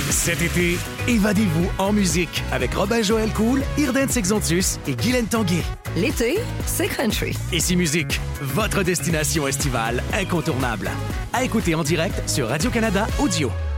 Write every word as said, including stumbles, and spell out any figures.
Cet été, évadez-vous en musique avec Robin-Joël Cool, Irden Sexontus et Guylaine Tanguay. L'été, c'est country. Ici Musique, votre destination estivale incontournable. À écouter en direct sur Radio-Canada Audio.